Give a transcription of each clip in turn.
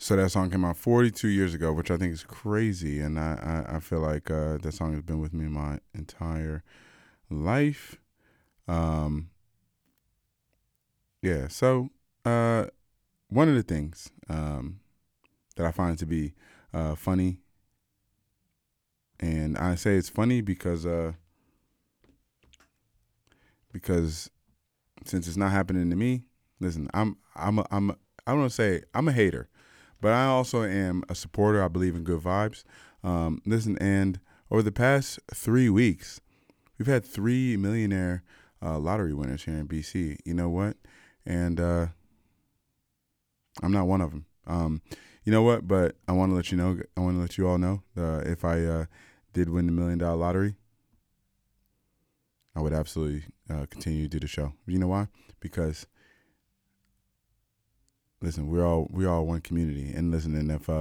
So that song came out 42 years ago, which I think is crazy, and I feel like that song has been with me my entire life. Um, yeah. So one of the things that I find to be funny, and I say it's funny because since it's not happening to me, listen, I don't want to say I'm a hater, but I also am a supporter. I believe in good vibes. Listen, and over the past 3 weeks, we've had three millionaire lottery winners here in BC. You know what? And I'm not one of them. You know what? But I want to let you know. I want to let you all know if I did win the $1 million lottery, I would absolutely continue to do the show. You know why? Because listen, we're all one community, and listen,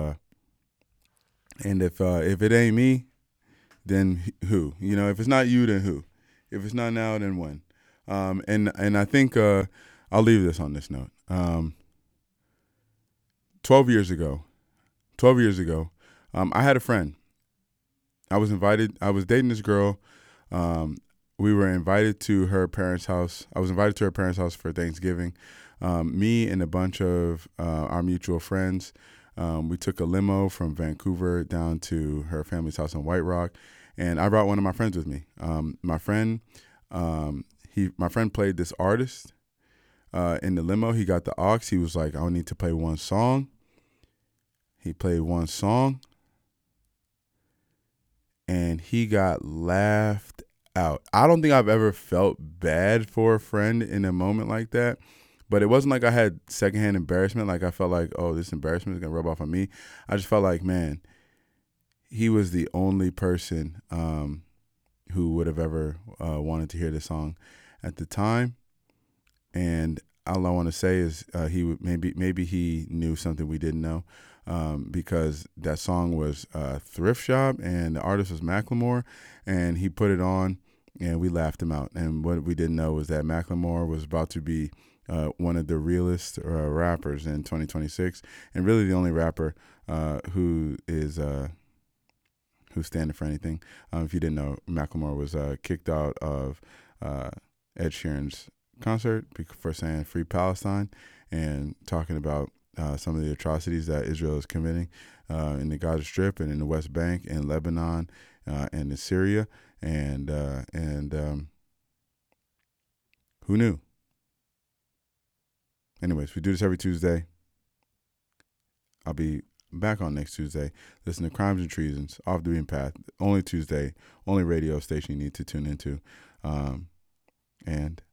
and if it ain't me, then who? You know, if it's not you, then who? If it's not now, then when? And I think I'll leave this on this note. 12 years ago, 12 years ago, I had a friend. I was invited. I was dating this girl. Um, we were invited to her parents' house. I was invited to her parents' house for Thanksgiving. Me and a bunch of our mutual friends. We took a limo from Vancouver down to her family's house in White Rock, and I brought one of my friends with me. My friend played this artist in the limo. He got the aux. He was like, "I need to play one song." He played one song, and he got laughed out. I don't think I've ever felt bad for a friend in a moment like that. But it wasn't like I had secondhand embarrassment. Like I felt like, oh, this embarrassment is gonna rub off on me. I just felt like, man, he was the only person who would have ever wanted to hear the song at the time. And all I want to say is he would maybe he knew something we didn't know, because that song was Thrift Shop and the artist was Macklemore, and he put it on and we laughed him out. And what we didn't know was that Macklemore was about to be one of the realest rappers in 2026, and really the only rapper who's standing for anything. If you didn't know, Macklemore was kicked out of Ed Sheeran's concert for saying "Free Palestine" and talking about some of the atrocities that Israel is committing in the Gaza Strip and in the West Bank and Lebanon and in Syria, and who knew? Anyways, we do this every Tuesday. I'll be back on next Tuesday. Listen to Crimes and Treasons, Off the Beaten Path. Only Tuesday, only radio station you need to tune into. And